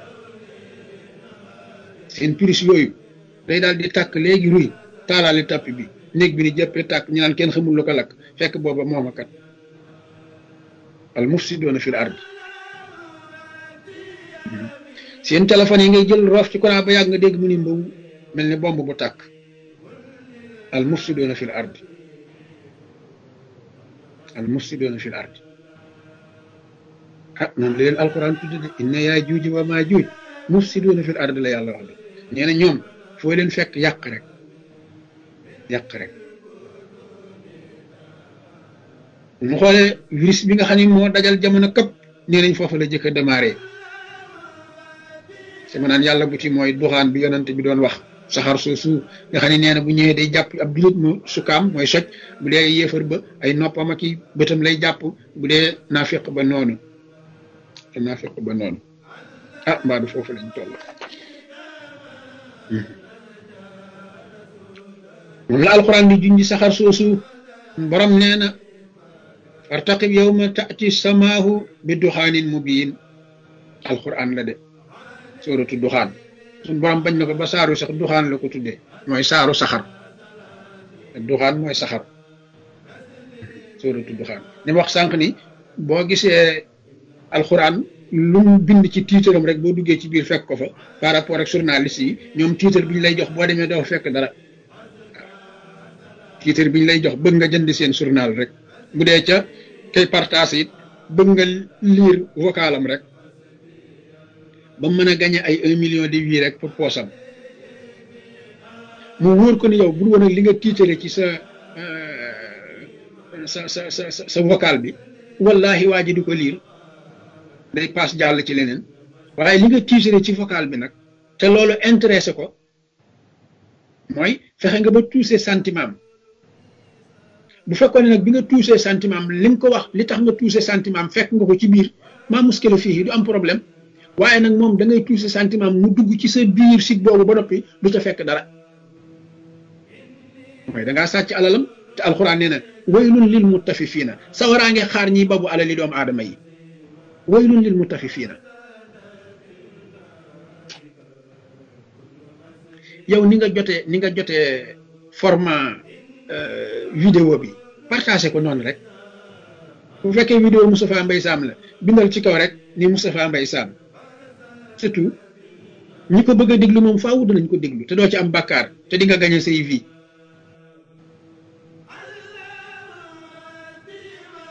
seen prise yooyu day daal di tàkk léegi ruy taalaale tappi bi néeg bi ni jëppee tàkk ñu naan kenn xamul lu ko lakk fekk booba moom a kat al mufsidoona fil ard seen téléphone yi ngay jël roof ci courant ba yàgg nga dégg mu ni mbaw mel ni bomb bu tàkk al mufsidoona fil ard al mufsidoona fil ard ah noonu la leen alquran tudde de inna yaajuuj wa maajuuj mufsidoona fil ard la yàlla wax de nee na ñoom foo leen fekk yàq rek yàq rek mu xoolee virus bi nga xam ne moo dajal jamono këpp nee nañ foofu la jëkk a démarré sama naan yàlla bu ci mooy duxaan bi yonante bi doon wax saxaar soosu nga xam ne nee na bu ñëwee day jàpp ab julit mu sukaam mooy soj bu dee yéefar ba ay noppam ak i bëtam lay jàpp bu dee naafiq ba noonu te naafiq ba noonu ah mbaa du foofu lañ toll moom la alxuraan di junji saxaar soosu borom nee na fartaqib yawma taati samaahu bi duxaanin mubiin alxuraan la de sóoratu duxaan suñ borom bañ na ko ba saaru sax duxaan la ko tuddee mooy saaru saxar duxaan mooy saxar sóoratu duxaan ni wax sànq ni boo gisee alxuraan lu mu bind ci tiitaram rek boo duggee ci biir fekk ko fa par rapport ak journaliste yi ñoom tiitar bi ñu lay jox boo demee doo fekk dara tiitar bi ñu lay jox bëgg nga jënd seen journal rek bu dee ca kay partage it bëgg nga lire vocalam rek ba mën a gagné ay un million de vues rek pour poosam mu wóor ko ni yow bu woon ak li nga tiitale ci sa sa sa sa sa vocal bi wallahi waa ji di ko lire day paas jàll ci leneen waaye li nga tiitale ci vocal bi nag te loolu intéressé ko mooy fexe nga ba toucher sentiment am bu fekkoon ne nag bi nga toucher sentiment am li nga ko wax li tax nga toucher sentiment am fekk nga ko ci biir maa muskila fii du am problème waaye nag moom da ngay toucher sentiment mu dugg ci sa biir sit boobu ba noppi du ca fekk dara mooy da ngaa sàcc alalam te alxuraan nee na waylun lil mutafifiina sawaraa ngi xaar ñiy babu alali doomu aadama yi waylun lil mutafifiina yow ni nga jotee ni nga jotee format vidéo bi partagé ko noonu rek bu fekkee vidéo Moustapha Mbaye Sam la bindal ci kaw rek ni Moustapha Mbaye Sam surtout ñi ko bëgg a déglu moom faaw danañ ko déglu te doo ci am bàkkaar te di nga gagné say vie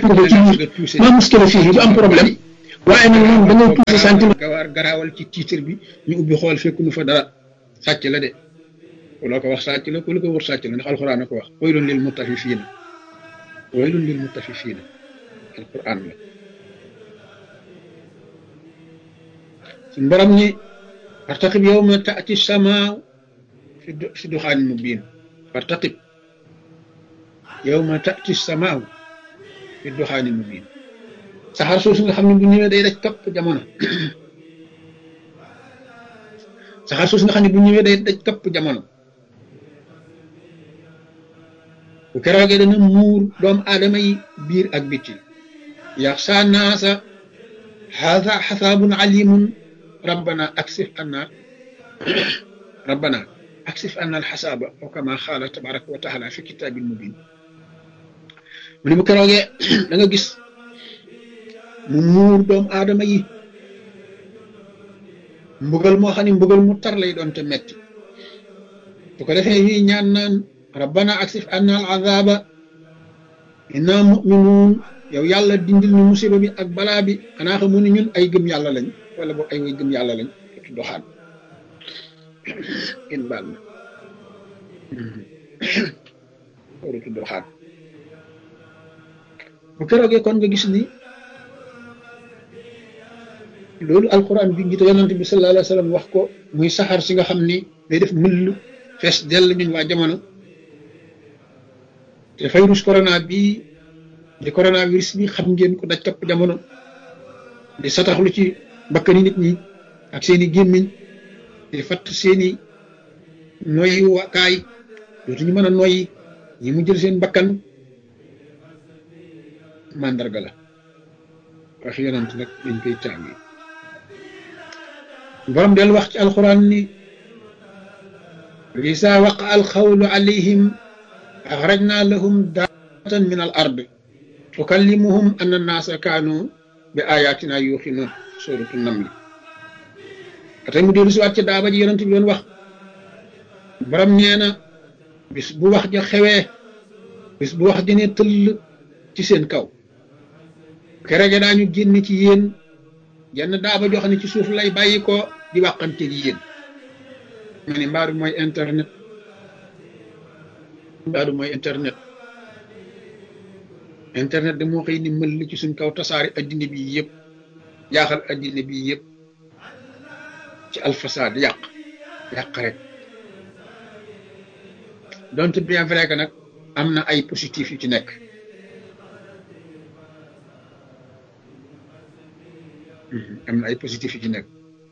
nga ko ci biir maa muskila fii du am problème waaye nag moom da ngay touché sentiment gawaar garaawal ci titre bi ñu ubbi xool fekk nu fa dara sàcc la de loo ko wax sàcc la ku lu ko wër sàcc la ndax alxuraan a ko wax waylun lil mutafifiina waylun lil mutafifiina alxuraan la suñ borom ni fartaqib yawma taati samaa fi duxaanin mubiin fartaqib yawma taati samaa fi duxaanin mubiin saxaar soosu nga xam ne bu ñëwee day daj kapp jamono saxaar soosu nga xam ne bu ñëwee day daj kapp jamono bu keroogee dana muur doomu aadama yi biir ak bitti yaxsha naasa haada xasaabun alimun rabbana aksif anna rabbana aksif anna alxasaaba aw kama xaala tabaraka wa taala fi kitaabil mubin mu ne bu keroogee da nga gis mu muur doomu aadama yi mbugal moo xam ne mbugal mu tar lay doon te metti bu ko defee ñuy ñaan naan rabbana aksif anna al azaba inna muminuun yow yàlla dindil ñu musiba bi ak balaa bi xanaa xamu ne ñun ay gëm yàlla lañ wala boog ay way gëm yàlla lañ ci doxaan in baal na waratu doxaan bu keroogee kon nga gis ni loolu alquran bi ngi te yonent bi sallallahu alayhi wa sallam wax ko muy saxaar si nga xam ni day def mëll fees dell ñun waa jamono te virus corona bi di coronavirus bi xam ngeen ko daj kapp jamono di sataxlu ci bakkani nit ñi ak seeni gémmiñ di fatt seeni noyyi wakaay dootuñu mën a noyyi ñi mu jël seen bakkan mandarga la wax yonent nag dañ koy tàngi borom del wax ci alquran ni isa waqa alxawlu alayhim axrajna lahum daatan min al ard tukallimuhum anna annaasa kaanu bi ayatina yuuxinuun suratu namli atay mu dellu si waat ca daaba ji yonent bi doon wax borom nee na bis bu wax ja xewee bis bu wax ja ne tëll ci seen kaw kerege daañu génn ci yéen jenn daaba joo xam ne ci suuf lay bàyyi ko di waxante gi yéen ma ne mbaadu mooy internet mbaadu mooy internet internet de moo xëy ni mël ci suñ kaw tasaari addina bi yëpp jaaxal addina bi yëpp ci alfasaad yàq yàq rek donte bien vrai que nag am na ay positif yu ci nekk am na ay positif yu ci nekk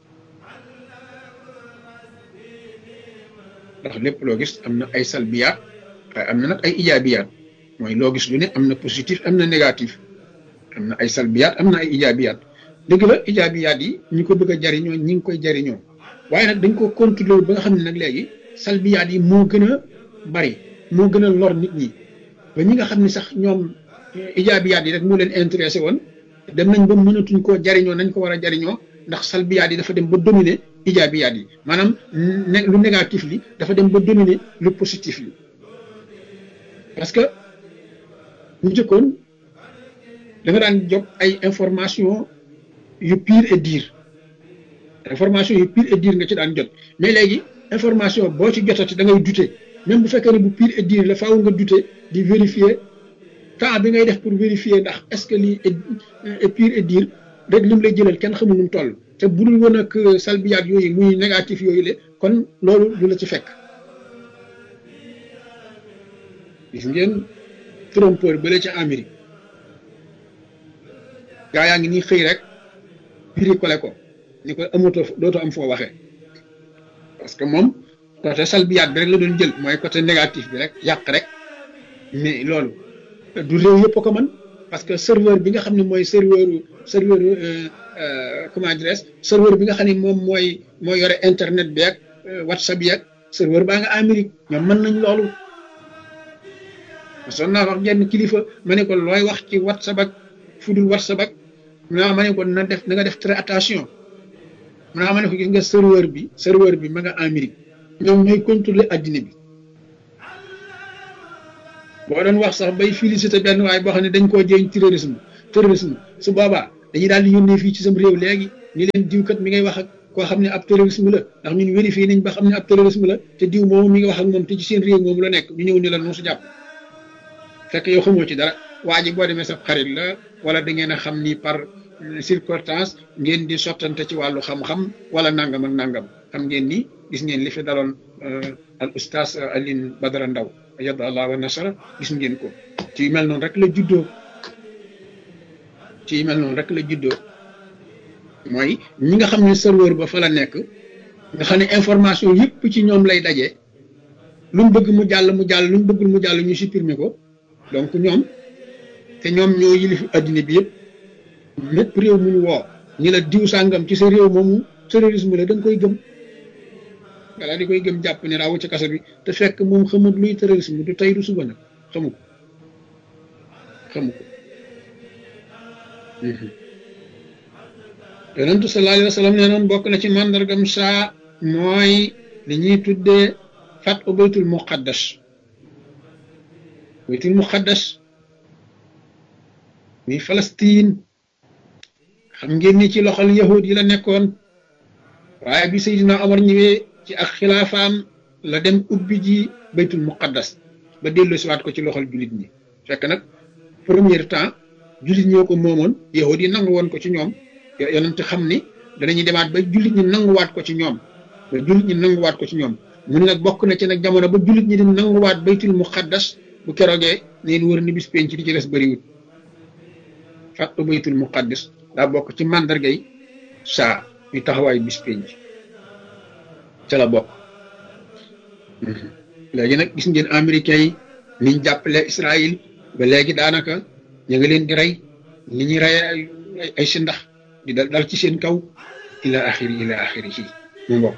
ndax lépp loo gis am na ay salbiyaat waaye am na nag ay ijaabiyaat mooy loo gis lu ne am na positif am na négatif am na ay salbiyaat am na ay ijaabiyaat dëgg la ijaabiyaat yi ñi ko bëgg a jariñoo ñi ngi koy jariñoo waaye nag dañ ko contrôler ba nga xam ne nag léegi salbiyaat yi moo gën a bari moo gën a lor nit ñi ba ñi nga xam ne sax ñoom ijaabiyaat yi rek moo leen intéressé woon dem nañ ba mënatuñ koo jariñoo nañ ko war a jariñoo ndax salbiyaat yi dafa dem ba dominer ijaabiyaat yi maanaam ne lu négatif li dafa dem ba dominer lu positif li parce que ñu jëkkoon da nga daan jot ay information yu pire et dire information yu pire et dire nga ci daan jot mais léegi information boo ci jotati da ngay douter même bu fekkee ne bu pire et dire la faaw nga douter di vérifier temps bi ngay def pour vérifier ndax est-ce que lii est pire et dire rek lim lay jëlal kenn xamul nu mu toll te bu dul woon ak salbiyaat yooyu muy négatif yooyu le kon loolu du la ci fekk gis ngeen trompeur bële ca Amérique gaa yaa ngi nii xëy rek biri kole ko ni ko amatoo dootoo am foo waxee parce que moom côté salbiyaat bi rek la doon jël mooy côté négatif bi rek yàq rek mais loolu du réew yëpp ko man parce que serveur bi nga xam ne mooy serveur serveur comment dirais serveur bi nga xam ne moom mooy mooy yore internet bi ak whatsapp bi ak serveur baa nga Amérique ñoom mën nañ loolu son naa wax genn kilifa ma ne ko looy wax ci whatsapp ak fudul whatsapp ak naa ma ne ko na def na nga def très attention naa ma ne ko gis nga serveur bi serveur bi ma nga Amérique ñoom ñooy contrôler addina bi boo doon wax sax bay félicité benn waay boo xam ne dañ koo jéeñ terrorisme terrorisme su boobaa dañuy daal di yónnee fii ci sam réew léegi ni leen diwkat mi ngay wax ak koo xam ne ab terrorisme la ndax ñun vérifié nañ ba xam ne ab terrorisme la te diw moomu mi ngi wax ak moom te ci seen réew moomu la nekk ñu ñëw ni la nu su jàpp fekk yow xamoo ci dara waa ji boo demee sa xarit la wala da ngeen a xam ni par circonstance ngeen di sottante ci wàllu xam-xam wala nangam ak nangam xam ngeen ni gis ngeen li fi daloon al oustaz Alioune Badara Ndaw yadda allah wa nasara gis ngeen ko ci mel noonu rek la juddoo ci mel noonu rek la juddoo mooy ñi nga xam ne serveur ba fa la nekk nga xam ne information yëpp ci ñoom lay daje lu mu bëgg mu jàll mu jàll lu mu bëggul mu jàll ñu supprimer ko donc ñoom te ñoom ñoo yilif addina bi yëpp mépp réew mu ñu woo ñi la diw sàngam ci sa réew moomu terrorisme la da nga koy gëm wala di koy gëm jàpp ne raawu ci kaso bi te fekk moom xamut luy terrorisme du tey du suba nag xamu ko xamu ko yonentu sallallahu alayhi wa sallam nee noon bokk na ci màndargam saa mooy li ñuy tuddee fat u baytul muqaddas baytul muqaddas muy Palestine xam ngeen ni ci loxol yahud yi la nekkoon waaye bi Seydina Omar ñëwee ci ak xilaafaam la dem ubbi ji baytul muqaddas ba dellu siwaat ko ci loxol jullit ñi fekk nag premier temps jullit ñoo ko moomoon yahud yi nangu woon ko ci ñoom yonent xam ni danañuy demaat ba jullit ñi nanguwaat ko ci ñoom ba jullit ñi nanguwaat ko ci ñoom mu ne nag bokk na ci nag jamono ba jullit ñi di nanguwaat baytul muqaddas bu keroogee neen wër ni bis penc di ci des bëriwut fàttu baytul muqaddas daa bokk ci màndargay saa yu taxawaay bis penc ca la bokk léegi nag gis ngeen américains yi niñ jàppale Israël ba léegi daanaka ñu ngi leen di rey ni ñuy rey ay ay si ndax di dal dal ci seen kaw ila axiri ila axiri ci mu mbokk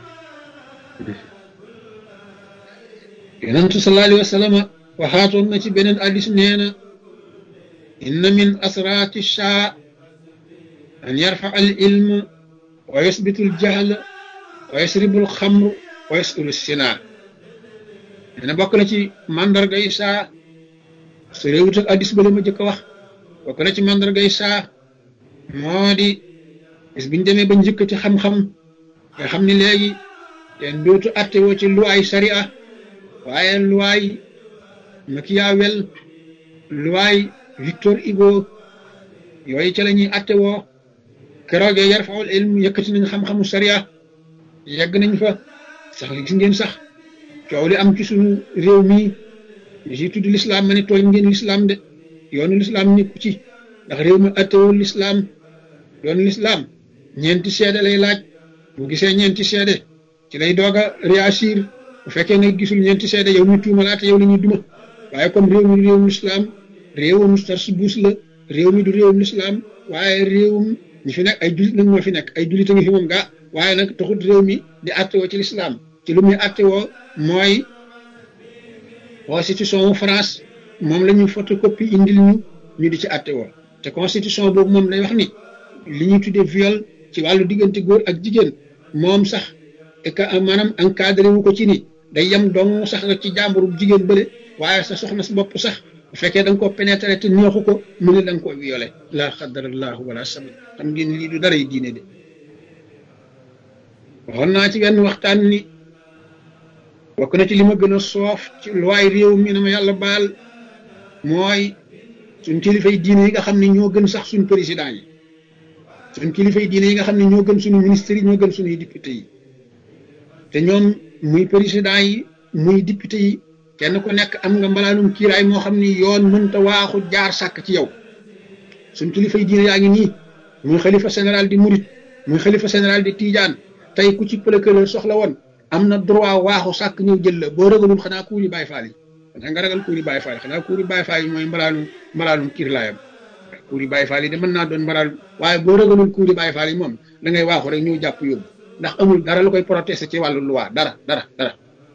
yonentu sallallahu alayhi wa sallam waxaatoon na ci beneen addis nee na inna min asraati shaa an yarfa al ilm wa yusbitu al jahl wa yasribu al xamr wa yasulu sina nee na bokk na ci mandargay saa su réewut ak addis ba la ma jëkk a wax bokk na ci mandargay saa moo di bis biñ demee ba njëkkati xam-xam nga xam ni léegi kenn dootu attewoo ci luwaay sharia waaye luwaay Machiavel luwaay Victor Hugo yooyu ca la ñuy attewoo keroogee yarfaul ilm yëkkati nañ xam-xamu sharia yegg nañ fa sax gis ngeen sax coow li am ci suñu réew mii ñu si tudd lislaam ma ne tooñ ngeen lislaam de yoonu lislaam nekku ci ndax réew mi attewul lislaam yoonu lislaam ñeenti seede lay laaj bu gisee ñeenti seede ci lay doog a réagir bu fekkee ne gisul ñeenti seede yow ñu tuumalaate yow la ñuy duma waaye comme réew mi du réewum lislaam réewum tarsubuus la réew mi du réewum lislaam waaye réewum ñi fi nekk ay julit nag moo fi nekk ay julit a ngi fi moom gaa waaye nag taxut réew mi di attewoo ci lislaam ci lu muy attewoo mooy constitution wu France moom la ñu photocopie indil ñu ñu di ci attewoo te constitution boobu moom lay wax ni li ñuy tuddee viol ci wàllu diggante góor ak jigéen moom sax et maanaam encadré wu ko ci ni day yem dong sax rek ci jàmburu jigéen bële waaye sa soxna si bopp sax bu fekkee da nga koo pénétrer te neexu ko mu ne da nga koo violé laa xadarallahu wala sama xam ngeen lii du dara yi diine de waxoon naa ci benn waxtaan ni bokk na ci li ma gën a soof ci luwaay réew mi na ma yàlla baal mooy suñ kilifay diine yi nga xam ne ñoo gën sax suñ président yi suñ kilifay diine yi nga xam ne ñoo gën suñu ministres yi ñoo gën suñuy député yi te ñoom muy président yi muy député yi kenn ku nekk am nga mbalaanum kiiraay moo xam ni yoon mënta waaxu jaar sàkk ci yow suñ kilifay diine yaa ngi nii muy xalifa général di murit muy xalifa général di tijaan tey ku ci procureur soxla woon am na droit waaxu sàkk ñëw jël la boo ragalul xanaa kuuri Baay Faal yi xanaa nga ragal kuuri Baay Faal yi xanaa kuuri Baay Faal yi mooy mbalaanum mbalaanum kiirlaayam kuuri Baay Faal yi de mën naa doon mbalaal waaye boo ragalul kuuri Baay Faal yi moom da ngay waaxu rek ñëw jàpp yóbbu ndax amul dara lu koy protester ci wàllu loi dara dara dara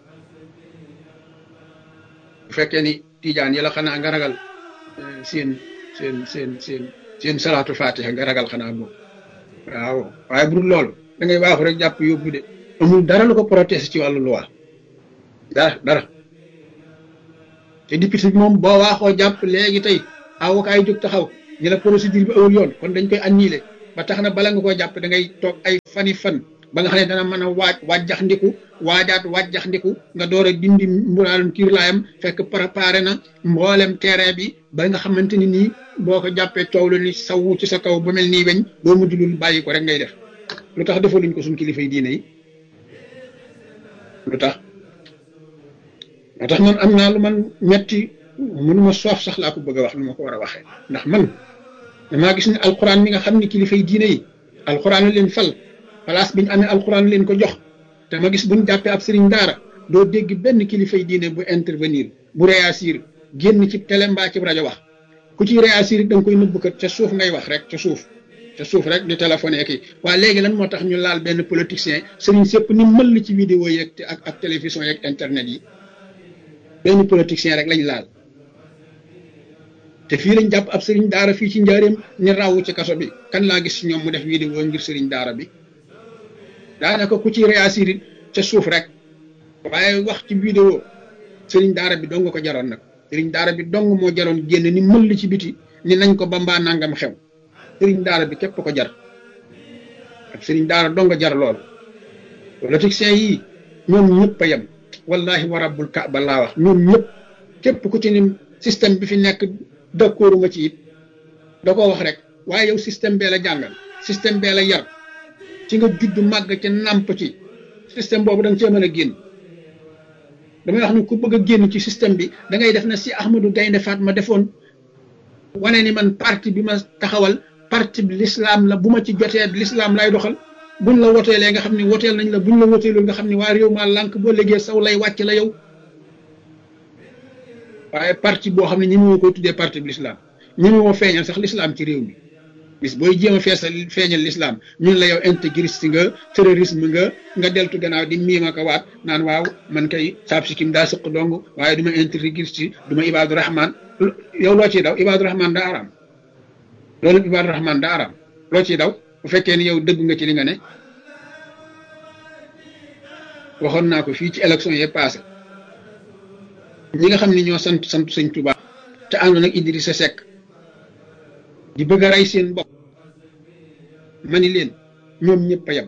bu fekkee ni tijaan yi la xanaa nga ragal seen seen seen seen seen salaatu fatiha nga ragal xanaa boobu waaw waaye bu dul loolu da ngay waaxu rek jàpp yóbbu de amul dara lu ko protester ci wàllu loi dara dara te député bi moom boo waaxoo jàpp léegi tey avocat yi jóg taxaw ñu la procédure bi awul yoon kon dañ koy annulé ba tax na bala nga koo jàpp da ngay toog ay fani fan ba nga xam ne dana mën a waaj wàjjax ndiku waajaat wàjjax ndiku nga door a dindi mbulaalum kiir laayam fekk préparé na mboolem terrain bi ba nga xamante ni nii boo ko jàppee coow la ni sawu ci sa kaw ba mel nii weñ doo mujj lul bàyyi ko rek ngay def lu tax defaluñ ko suñ kilifa yi diine yi lu tax moo tax man am naa lu man metti mënuma soof sax laa ko bëgg a wax lu ma ko war a waxee ndax man damaa gis ne alquran mi nga xam ne kilifa yi diine yi alquran leen fal place bi ñu amee alquran leen ko jox te ma gis buñ jàppee ab sëriñ daara doo dégg benn kilifa yi diine bu intervenir bu réagir génn ci télé mbaa ci rajo wax ku ci réagir da nga koy nëbb kat ca suuf ngay wax rek ca suuf ca suuf rek di téléphoné kii waa léegi lan moo tax ñu laal benn politicien sëriñ sëpp ni mëll ci vidéo yeeg ak ak télévision yeeg internet yi benn politicien rek lañ laal te fii lañ jàpp ab sëriñ daara fii ci njaareem ni rawu ci kaso bi kan laa gis ci ñoom mu def vidéo ngir sëriñ daara bi daanaka ku ci réagir ca suuf rek waaye wax ci vidéo sëriñ daara bi dong ko jaroon nag sëriñ daara bi dong moo jaroon génn ni mëll ci biti ni nañ ko bambaa nangam xew sëriñ daara bi képp ko jar ak sëriñ daara dong jar lool politiciens yi ñoom ñëpp a yem wallahi wa rabbul kaaba laa wax ñoom ñëpp képp ku ci ni système bi fi nekk d'accord nga ci it da koo wax rek waaye yow système bee la jàngal système bee la yar ci nga judd màgg ci nàmp ci système boobu da nga cee mën a génn damay wax ni ku bëgg a génn ci système bi da ngay def na si Ahmadou Gaynde Fatma defoon wane ni man parti bi ma taxawal parti bi l'islam la bu ma ci jotee l'islam lay doxal buñ la woteelee nga xam ne woteel nañ la buñ la woteelul nga xam ne waa réew maa lànk boo léegi saw lay wàcc la yow waaye parti boo xam ne ñi moo koy tuddee parti bi l'islam ñi moo feeñal sax l'islam ci réew mi bis booy jéem a feesal feeñal l'islam ñun la yow intégriste nga terrorisme nga nga deltu gannaaw di miima ko waat naan waaw man kay saab si kim daa sëq dong waaye du ma intégriste du ma ibaadu rahman yow loo ciy daw ibaadu rahman daa araam loolu ibaadu rahman daa araam loo ciy daw bu fekkee ni yow dëgg nga ci li nga ne waxoon naa ko fii ci élection yi passé ñi nga xam ne ñoo sant sant sëñ Touba te àndoon ak Idrissa Seck di bëgg a rey seen bopp ma ni leen ñoom ñëpp a yem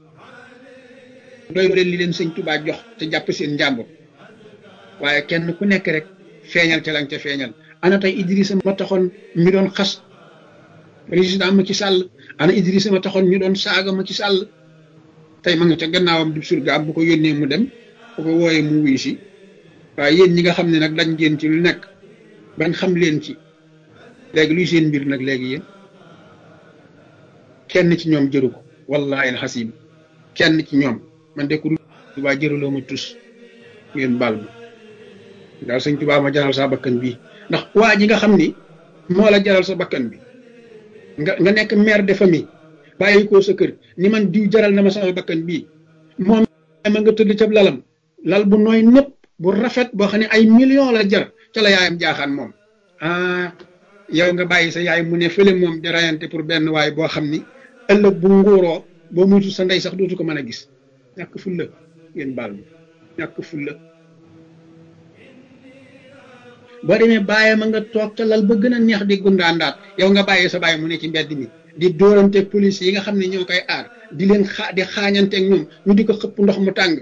doy leen li leen sëñ Touba jox te jàpp seen njàmbur waaye kenn ku nekk rek feeñal ca lañ ca feeñal ana tey Idrissa ma taxoon ñu doon xas président Macky Sall ana Idrissa ma taxoon ñu doon saaga Macky Sall tey ma nga ca gannaawam du surgaam bu ko yónnee mu dem bu ko wooyee mu wuyu si waaye yéen ñi nga xam ne nag dañ ngeen ci lu nekk bañ xam leen ci léegi luy seen mbir nag léegi yéen kenn ci ñoom jëru ko wallahi alxasim kenn ci ñoom man de ku dul Tuubaa jëruloo ma tus ngeen baal ma daal sëñ Tuubaa ma jaral sa bakkan bii ndax waa ji nga xam ni moo la jaral sa bakkan bi nga nga nekk mère de famille bàyyi ko sa kër ni man diw jaral na ma sama bakkan bii moom ma nga tëdd ca lalam lal bu nooy népp bu rafet boo xam ne ay millions la jar ca la yaayam jaaxaan moom ah yow nga bàyyi sa yaay mu ne fële moom di rayante pour benn waay boo xam ni ëllëg bu nguuroo boo muytu sa ndey sax dootu ko mën a gis ñàkk fulla ngeen baal ma ñàkk fulla boo demee bàyyi ma nga toog ca lal ba gën a neex di gundaandaat yow nga bàyyi sa bàyyi mu ne ci mbedd mi di dóorante police yi nga xam ne ñoo koy aar di leen xaa di xaañante ak ñoom ñu di ko xëpp ndox mu tàng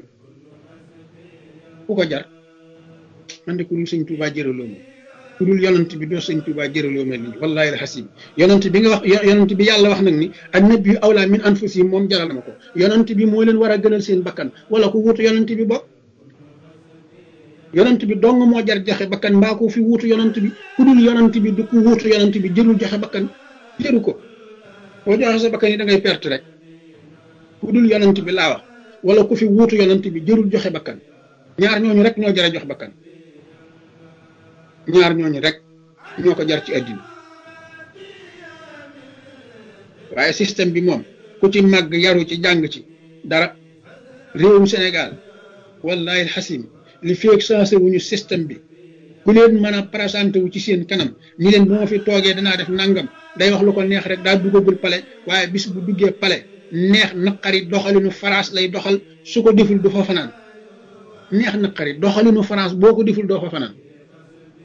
ku ko jar man de ku dul sëñ Tuubaa jëraloo ma ku dul yonent bi doo sëñ Tuubaa jëraloo ma lii wallahi alxasim yonent bi nga wax yonent bi yàlla wax nag ni annabiyyu awlaa min anfusihim moom jaral na ma ko yonent bi moo leen war a gënal seen bakkan wala ku wuutu yonent bi bokk yonent bi dong moo jar joxe bakkan mbaa ko fi wuutu yonent bi ku dul yonent bi du ku wuutu yonent bi jërul joxe bakkan jëru ko boo joxe sa bakkan yi da ngay perte rek ku dul yonent bi laa wax wala ku fi wuutu yonent bi jërul joxe bakkan ñaar ñooñu rek ñoo jar a jox bakkan ñaar ñooñu rek ñoo ko jar ci àddina waaye système bi moom ku ci màgg yaru ci jàng ci dara réewum Sénégal wallahi alxasim li feeg sensé wuñu système bi ku leen mën a présenté wu ci seen kanam ñi leen bu ma fi toogee danaa def nangam day wax lu ko neex rek daa duggagul pale waaye bis bu duggee pale neex naqari doxalinu France lay doxal su ko deful du fa fanaan neex naqari doxalinu France boo ko deful doo fa fanaan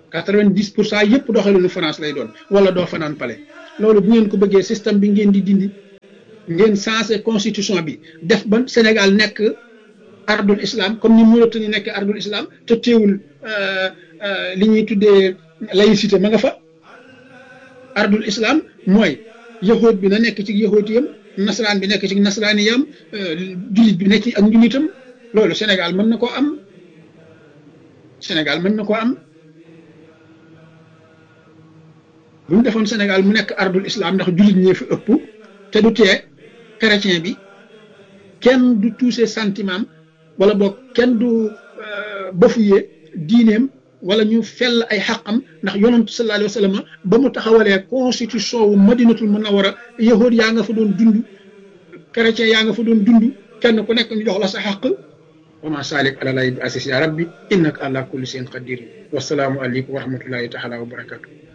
quatre-vingt-dix pour cent yëpp doxalinu France lay doon wala doo fanaan pale loolu bu ngeen ko bëggee système bi ngeen di dindi ngeen sensé constitution bi def ba Sénégal nekk ardul islam comme ni Mauritanie nekk ardul islam te teewul li ñuy tuddee laïcité ma nga fa. ardul islam mooy yahood bi na nekk ci yahoodiyam nasaraan bi nekk ci nasaraaniyam jullit bi nekk ci ak njullitam loolu Sénégal mën na koo am Sénégal mën na koo am bu ñu defoon Sénégal mu nekk ardul islam ndax jullit ñee fi ëpp te du tee chrétien bi kenn du touché sentiment wala boog kenn du bafoué diineem wala ñu fell ay xaqam ndax yonantu sallallahu alayhi wa sallam ba mu taxawalee constitution wu madinatul munawwara yahood yaa nga fa doon dund chrétien yaa nga fa doon dund kenn ku nekk ñu jox la sa xaq wa ma salik ala lay bi asis ya rabbi innaka ala kulli shay'in qadir wasalaamu aleykum wa rahmatullahi taala wa barakatuh